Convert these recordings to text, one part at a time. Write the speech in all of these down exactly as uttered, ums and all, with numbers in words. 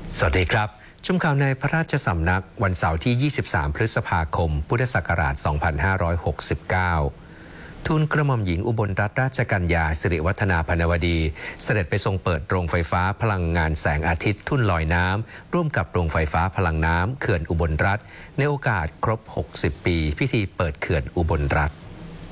สวัสดีครับชมข่าวในพระราชสำนักวันเสาร์ที่ ยี่สิบสาม พฤษภาคม พุทธศักราช สองพันห้าร้อยหกสิบเก้า ทูลกระหม่อมหญิงอุบลรัตนราชกัญญาสิริวัฒนาพนวดีเสด็จไปทรงเปิดโรงไฟฟ้าพลังงานแสงอาทิตย์ทุ่นลอยน้ำร่วมกับโรงไฟฟ้าพลังน้ำเขื่อนอุบลรัตน์ในโอกาสครบ หกสิบ ปีพิธีเปิดเขื่อนอุบลรัตน์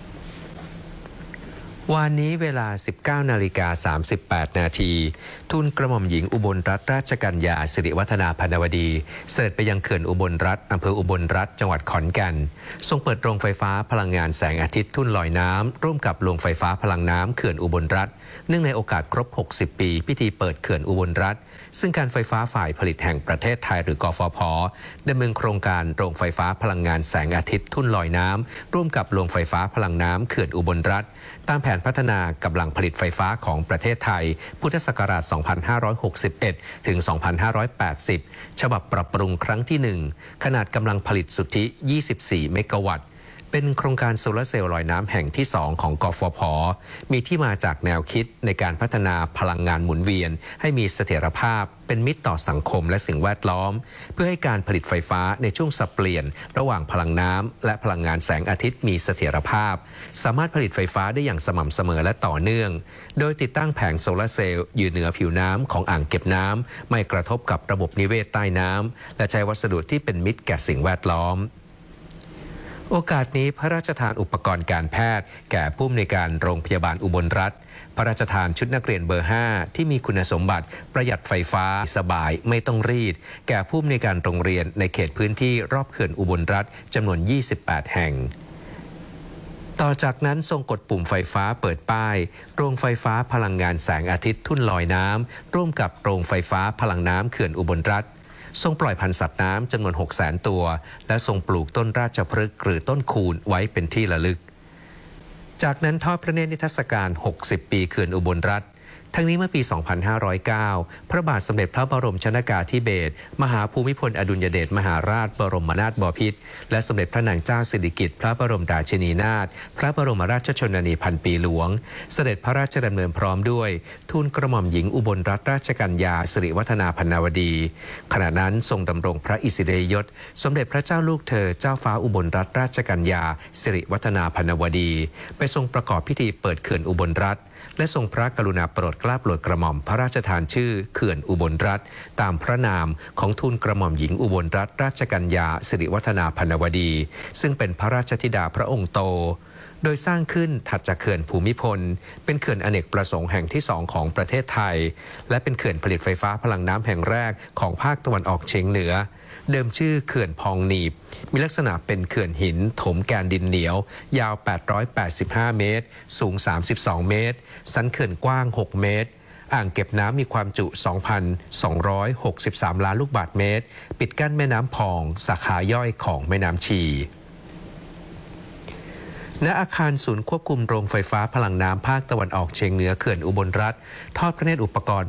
วันนี้เวลา สิบเก้านาฬิกาสามสิบแปด นาทีทูลกระหม่อมหญิงอุบลรัตนราชกัญญาสิริวัฒนาพนวดีเสด็จไปยังเขื่อนอุบลรัตน์อำเภออุบลรัตน์จังหวัดขอนแก่นทรงเปิดโรงไฟฟ้าพลังงานแสงอาทิตย์ทุ่นลอยน้ำร่วมกับโรงไฟฟ้าพลังน้ำเขื่อนอุบลรัตน์เนื่องในโอกาสครบ หกสิบ ปีพิธีเปิดเขื่อนอุบลรัตน์ซึ่งการไฟฟ้าฝ่ายผลิตแห่งประเทศไทยหรือกฟผ.ดำเนินโครงการโรงไฟฟ้าพลังงานแสงอาทิตย์ทุ่นลอยน้ำร่วมกับโรงไฟฟ้าพลังน้ำเขื่อนอุบลรัตน์ตามแผนพัฒนากำลังผลิตไฟฟ้าของประเทศไทยพุทธศักราช สองพันห้าร้อยหกสิบเอ็ด ถึง สองพันห้าร้อยแปดสิบ ฉบับปรับปรุงครั้งที่ หนึ่ง ขนาดกำลังผลิตสุทธิ ยี่สิบสี่ เมกะวัตต์ เป็นโครงการโซลาร์เซลล์ลอยน้ำแห่งที่ สอง ของกฟผ.มีที่มาจากแนวคิดในการพัฒนาพลังงานหมุนเวียนให้มีเสถียรภาพเป็นมิตรต่อสังคมและสิ่งแวดล้อมเพื่อให้การผลิตไฟฟ้าในช่วงสับเปลี่ยนระหว่างพลังน้ำและพลังงานแสงอาทิตย์มีเสถียรภาพสามารถผลิตไฟฟ้าได้อย่างสม่ำเสมอและต่อเนื่องโดยติดตั้งแผงโซลาร์เซลล์อยู่เหนือผิวน้ำของอ่างเก็บน้ำไม่กระทบกับระบบนิเวศใต้น้ำและใช้วัสดุที่เป็นมิตรแก่สิ่งแวดล้อมโอกาสนี้พระราชทานอุปกรณ์การแพทย์แก่ผู้อำนวยการโรงพยาบาลอุบลรัตน์พระราชทานชุดนักเรียนเบอร์ ห้าที่มีคุณสมบัติประหยัดไฟฟ้าสบายไม่ต้องรีดแก่ผู้อำนวยการโรงเรียนในเขตพื้นที่รอบเขื่อนอุบลรัตน์จำนวน ยี่สิบแปด แห่งต่อจากนั้นทรงกดปุ่มไฟฟ้าเปิดป้ายโรงไฟฟ้าพลังงานแสงอาทิตย์ทุ่นลอยน้ำร่วมกับโรงไฟฟ้าพลังน้ำเขื่อนอุบลรัตน์ทรงปล่อยพันธุ์สัตว์น้ำจำนวน หกแสน ตัวและทรงปลูกต้นราชพฤกษ์หรือต้นคูนไว้เป็นที่ระลึกจากนั้นทอดพระเนตรนิทรรศการ หกสิบ ปีเขื่อนอุบลรัตน์ทั้งนี้เมื่อปี สองพันห้าร้อยเก้า พระบาทสมเด็จพระบรมชนกาธิเบศรมหาภูมิพลอดุลยเดชมหาราชบรมนาถบพิตรและสมเด็จพระนางเจ้าสิริกิติ์พระบรมราชินีนาถพระบรมราชชนนีพันปีหลวงเสด็จพระราชดำเนินพร้อมด้วยทูลกระหม่อมหญิงอุบลรัตนราชกัญญาสิริวัฒนาพนวดีขณะนั้นทรงดำรงพระอิสริยยศสมเด็จพระเจ้าลูกเธอเจ้าฟ้าอุบลรัตนราชกัญญาสิริวัฒนาพนวดีไปทรงประกอบพิธีเปิดเขื่อนอุบลรัตน์และทรงพระกรุณาโปรดเกล้าโปรดกระหม่อมพระราชทานชื่อเขื่อนอุบลรัตน์ตามพระนามของทูลกระหม่อมหญิงอุบลรัตนราชกัญญาสิริวัฒนาพนวดีซึ่งเป็นพระราชธิดาพระองค์โตโดยสร้างขึ้นถัดจากเขื่อนภูมิพลเป็นเขื่อนอเนกประสงค์แห่งที่สองของประเทศไทยและเป็นเขื่อนผลิตไฟฟ้าพลังน้ำแห่งแรกของภาคตะวันออกเฉียงเหนือเดิมชื่อเขื่อนพองหนีบมีลักษณะเป็นเขื่อนหินถมแกนดินเหนียวยาวแปดร้อยแปดสิบห้าเมตรสูงสามสิบสองเมตรสันเขื่อนกว้างหกเมตรอ่างเก็บน้ำมีความจุ สองพันสองร้อยหกสิบสาม ล้านลูกบาศก์เมตรปิดกั้นแม่น้ำพองสาขาย่อยของแม่น้ำชีณอาคารศูนย์ควบคุมโรงไฟฟ้าพลังน้ำภาคตะวันออกเฉียงเหนือเขื่อนอุบลรัตน์ทอดพระเนตรอุปกรณ์